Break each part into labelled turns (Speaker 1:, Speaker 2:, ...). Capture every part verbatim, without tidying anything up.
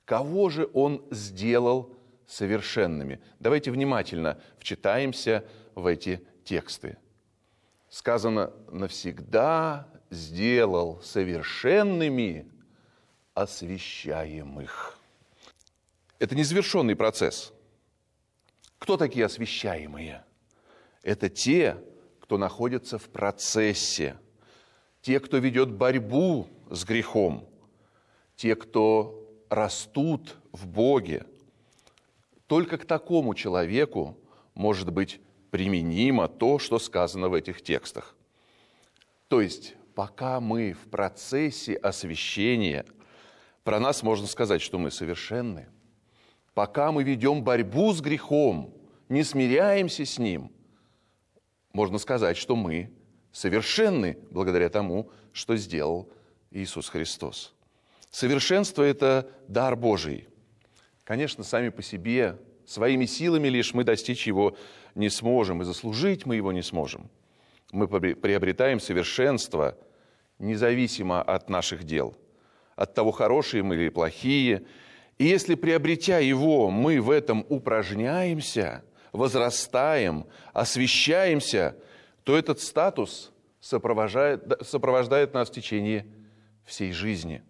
Speaker 1: кого же Он сделал совершенными? Давайте внимательно вчитаемся в эти тексты. Сказано: навсегда сделал совершенными освящаемых. Это незавершенный процесс. Кто такие освящаемые? Это те, кто находится в процессе, те, кто ведет борьбу с грехом, те, кто растут в Боге. Только к такому человеку может быть применимо то, что сказано в этих текстах. То есть, пока мы в процессе освящения, про нас можно сказать, что мы совершенны. Пока мы ведем борьбу с грехом, не смиряемся с ним, можно сказать, что мы совершенны благодаря тому, что сделал Иисус Христос. Совершенство – это дар Божий. Конечно, сами по себе, своими силами лишь мы достичь его не сможем, и заслужить мы его не сможем. Мы приобретаем совершенство независимо от наших дел, от того, хорошие мы или плохие. И если, приобретя его, мы в этом упражняемся, возрастаем, освящаемся, то этот статус сопровождает, сопровождает нас в течение всей жизни.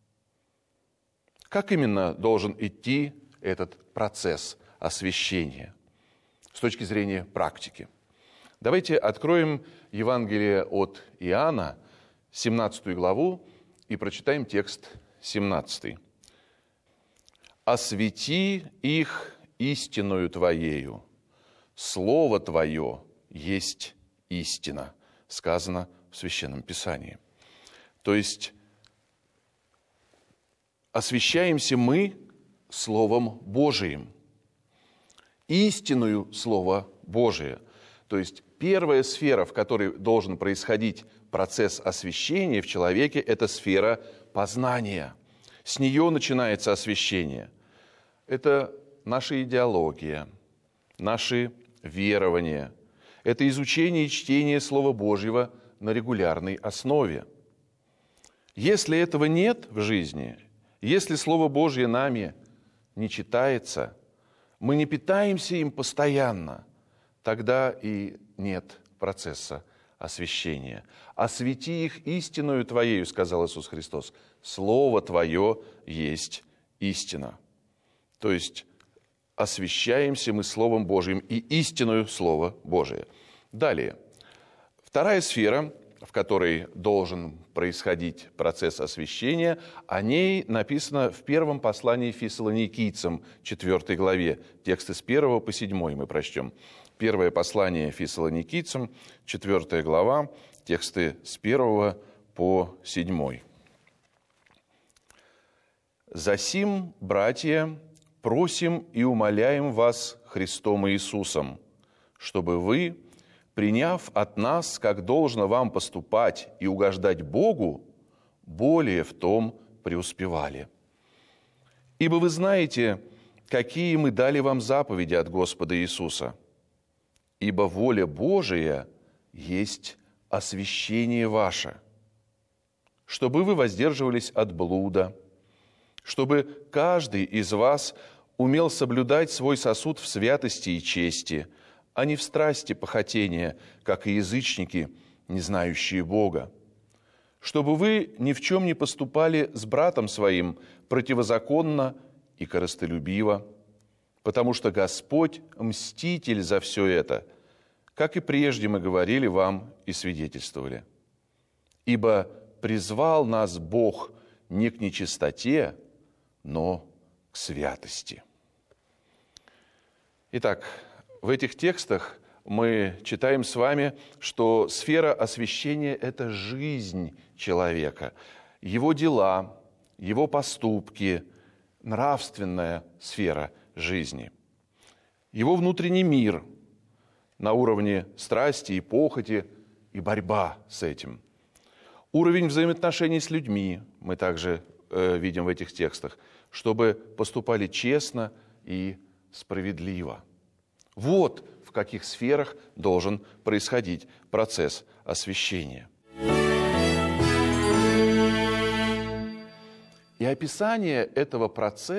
Speaker 1: Как именно должен идти этот процесс освящения с точки зрения практики? Давайте откроем Евангелие от Иоанна, семнадцатую главу, и прочитаем текст семнадцатый. «Освети их истиною Твоею, Слово Твое есть истина», сказано в Священном Писании. То есть освящаемся мы Словом Божиим, истинную Слово Божие. То есть первая сфера, в которой должен происходить процесс освящения в человеке, это сфера познания. С нее начинается освящение. Это наша идеология, наши верования. Это изучение и чтение Слова Божьего на регулярной основе. Если этого нет в жизни, если Слово Божье нами не читается, мы не питаемся им постоянно, тогда и нет процесса освящения. «Освети их истиною Твоею», сказал Иисус Христос. «Слово Твое есть истина». То есть освящаемся мы Словом Божьим и истиною Слово Божие. Далее. Вторая сфера, в которой должен происходить процесс освящения, о ней написано в первом послании Фессалоникийцам, четвёртой главе. Тексты с первого по седьмой мы прочтем. Первое послание Фессалоникийцам, четвёртая глава, тексты с первого по седьмой. «Засим, братья, просим и умоляем вас Христом Иисусом, чтобы вы, приняв от нас, как должно вам поступать и угождать Богу, более в том преуспевали. Ибо вы знаете, какие мы дали вам заповеди от Господа Иисуса. Ибо воля Божия есть освящение ваше, чтобы вы воздерживались от блуда, чтобы каждый из вас умел соблюдать свой сосуд в святости и чести, а не в страсти похотения, как и язычники, не знающие Бога. Чтобы вы ни в чем не поступали с братом своим противозаконно и корыстолюбиво, потому что Господь мститель за все это, как и прежде мы говорили вам и свидетельствовали. Ибо призвал нас Бог не к нечистоте, но к святости». Итак, в этих текстах мы читаем с вами, что сфера освящения – это жизнь человека, его дела, его поступки, нравственная сфера жизни, его внутренний мир на уровне страсти и похоти и борьба с этим. Уровень взаимоотношений с людьми мы также э, видим в этих текстах, чтобы поступали честно и справедливо. Вот в каких сферах должен происходить процесс освящения. И описание этого процесса